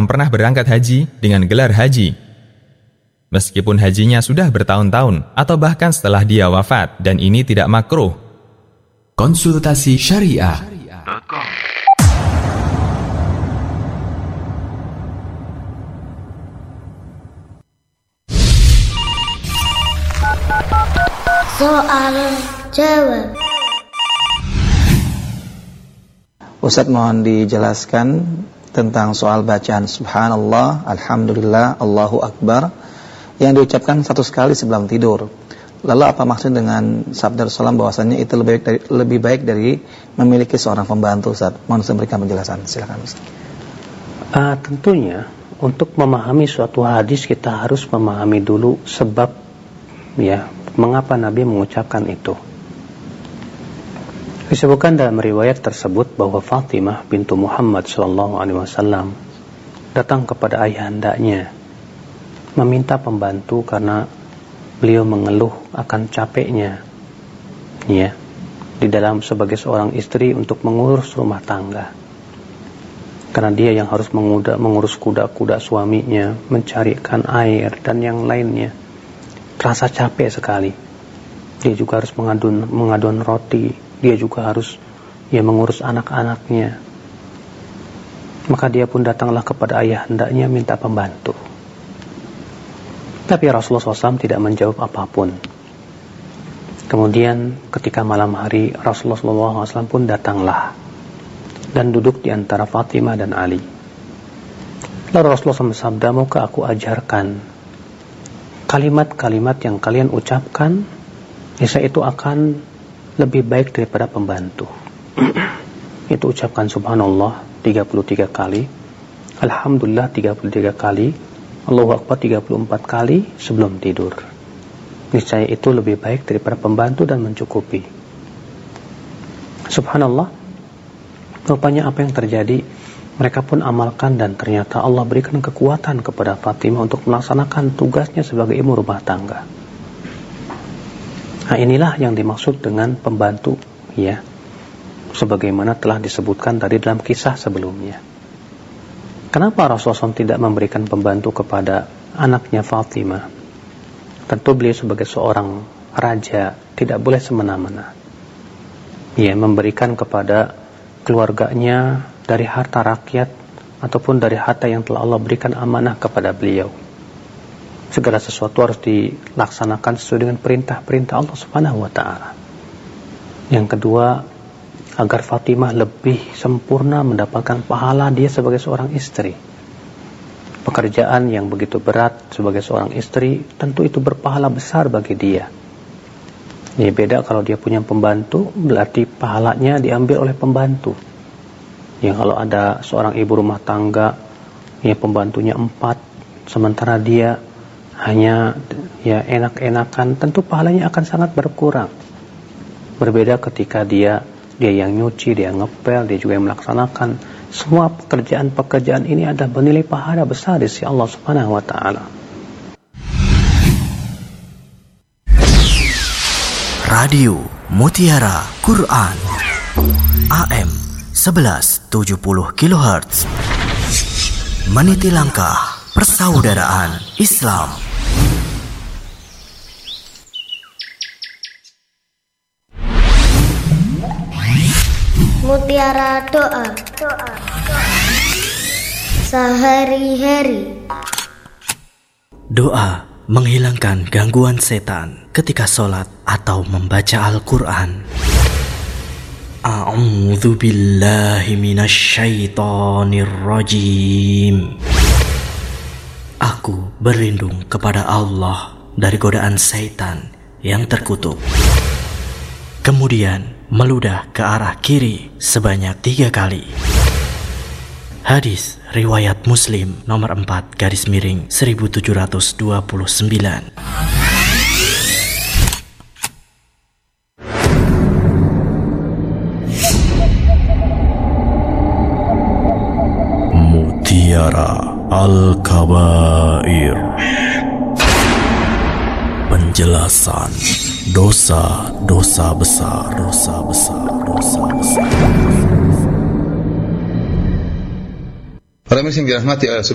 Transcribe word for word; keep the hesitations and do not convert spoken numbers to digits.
yang pernah berangkat haji dengan gelar haji. Meskipun hajinya sudah bertahun-tahun atau bahkan setelah dia wafat, dan ini tidak makruh. Konsultasi Syariah. Soal jawab. Ustadz, mohon dijelaskan tentang soal bacaan Subhanallah, Alhamdulillah, Allahu Akbar yang diucapkan satu sekali sebelum tidur. Lalu apa maksud dengan sabda Rasulullah bahwasanya itu lebih baik dari, lebih baik dari memiliki seorang pembantu, Ustadz? Mohon memberikan penjelasan. Silakan, Ustadz. Uh, tentunya untuk memahami suatu hadis kita harus memahami dulu sebab, ya, mengapa Nabi mengucapkan itu. Disebutkan dalam riwayat tersebut bahwa Fatimah bintu Muhammad sallallahu alaihi wasallam datang kepada ayahandanya meminta pembantu karena beliau mengeluh akan capeknya, ya, di dalam sebagai seorang istri untuk mengurus rumah tangga. Karena dia yang harus menguda, mengurus kuda-kuda suaminya, mencarikan air dan yang lainnya. Terasa capek sekali. Dia juga harus mengadun mengadun roti, dia juga harus ya mengurus anak-anaknya. Maka dia pun datanglah kepada ayah hendaknya minta pembantu. Tapi Rasulullah shallallahu alaihi wasallam tidak menjawab apapun. Kemudian ketika malam hari Rasulullah shallallahu alaihi wasallam pun datanglah dan duduk di antara Fatimah dan Ali. Lalu Rasulullah shallallahu alaihi wasallam bersabda, "Maukah aku ajarkan kalimat-kalimat yang kalian ucapkan, niscaya itu akan lebih baik daripada pembantu." Itu ucapkan Subhanallah tiga puluh tiga kali, Alhamdulillah tiga puluh tiga kali, Allahu Akbar tiga puluh empat kali sebelum tidur. Niscaya itu lebih baik daripada pembantu dan mencukupi. Subhanallah, rupanya apa yang terjadi, mereka pun amalkan dan ternyata Allah berikan kekuatan kepada Fatimah untuk melaksanakan tugasnya sebagai ibu rumah tangga. Nah, inilah yang dimaksud dengan pembantu, ya, sebagaimana telah disebutkan tadi dalam kisah sebelumnya. Kenapa Rasulullah shallallahu alaihi wasallam tidak memberikan pembantu kepada anaknya Fatimah? Tentu beliau sebagai seorang raja tidak boleh semena-mena, ya, memberikan kepada keluarganya dari harta rakyat ataupun dari harta yang telah Allah berikan amanah kepada beliau. Segala sesuatu harus dilaksanakan sesuai dengan perintah-perintah Allah Subhanahu wa taala. Yang kedua, agar Fatimah lebih sempurna mendapatkan pahala dia sebagai seorang istri. Pekerjaan yang begitu berat sebagai seorang istri, tentu itu berpahala besar bagi dia. Ini beda kalau dia punya pembantu, berarti pahalanya diambil oleh pembantu. Ya, kalau ada seorang ibu rumah tangga, ya pembantunya empat, sementara dia hanya ya enak-enakan, tentu pahalanya akan sangat berkurang. Berbeda ketika dia dia yang nyuci, dia yang ngepel, dia juga yang melaksanakan semua pekerjaan-pekerjaan ini adalah bernilai pahala besar di sisi Allah Subhanahu wa taala. Radio Mutiara Quran A M sebelas tujuh puluh kilohertz, meniti langkah persaudaraan Islam. Mutiara doa, doa, sehari-hari. Doa menghilangkan gangguan setan ketika sholat atau membaca Al-Quran. A'udzu billahi minasyaitonir rajim. Aku berlindung kepada Allah dari godaan setan yang terkutuk. Kemudian meludah ke arah kiri sebanyak tiga kali. Hadis riwayat Muslim nomor empat garis miring seribu tujuh ratus dua puluh sembilan. Mutiara Al-Kabair. Penjelasan dosa-dosa besar, dosa besar, dosa besar. Para muslim dirahmati Allah